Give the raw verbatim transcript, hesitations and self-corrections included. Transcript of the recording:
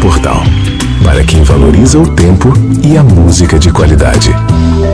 Portal, para quem valoriza o tempo e a música de qualidade.